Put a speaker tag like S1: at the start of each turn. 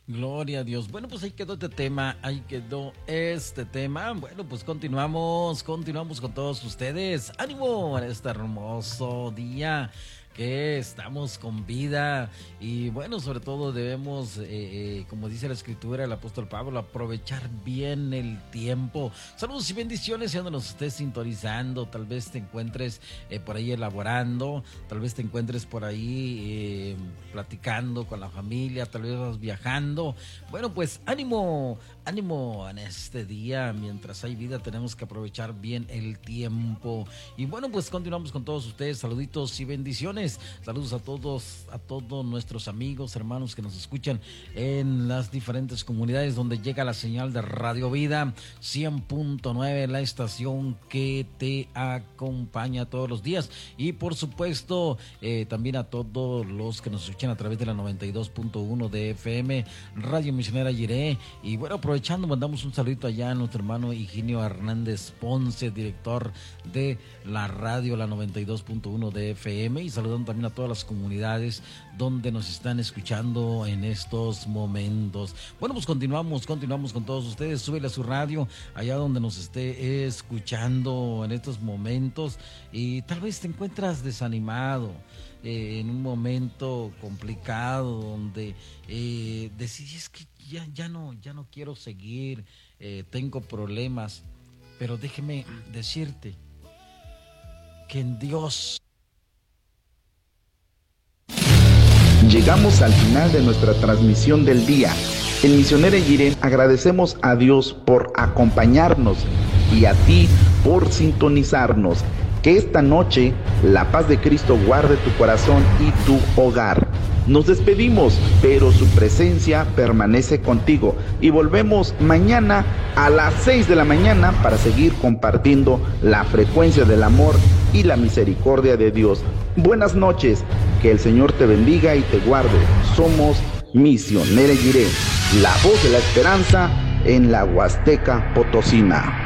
S1: Gloria a Dios. Bueno, pues ahí quedó este tema, ahí quedó este tema. Bueno, pues continuamos con todos ustedes. ¡Ánimo en este hermoso día! Que estamos con vida y bueno, sobre todo debemos, como dice la escritura, el apóstol Pablo, aprovechar bien el tiempo. Saludos y bendiciones y donde nos estés sintonizando, tal vez te encuentres por ahí elaborando, tal vez te encuentres por ahí platicando con la familia, tal vez vas viajando. Bueno, pues ánimo en este día, mientras hay vida tenemos que aprovechar bien el tiempo. Y bueno, pues continuamos con todos ustedes, saluditos y bendiciones. Saludos a todos nuestros amigos, hermanos que nos escuchan en las diferentes comunidades donde llega la señal de Radio Vida 100.9, la estación que te acompaña todos los días. Y por supuesto, también a todos los que nos escuchan a través de la 92.1 de FM, Radio Misionera Jiré. Y bueno, aprovechando, mandamos un saludito allá a nuestro hermano Higinio Hernández Ponce, director de la radio, la 92.1 de FM, y saludando también a todas las comunidades donde nos están escuchando en estos momentos. Bueno, pues continuamos con todos ustedes. Súbele a su radio allá donde nos esté escuchando en estos momentos y tal vez te encuentras desanimado, en un momento complicado donde decides que ya no quiero seguir, tengo problemas, pero déjeme decirte que en Dios.
S2: Llegamos al final de nuestra transmisión del día. En Misionera Jiré agradecemos a Dios por acompañarnos y a ti por sintonizarnos. Que esta noche la paz de Cristo guarde tu corazón y tu hogar. Nos despedimos, pero su presencia permanece contigo y volvemos mañana a las 6 de la mañana para seguir compartiendo la frecuencia del amor y la misericordia de Dios. Buenas noches, que el Señor te bendiga y te guarde. Somos Misionera Jiré, la voz de la esperanza en la Huasteca Potosina.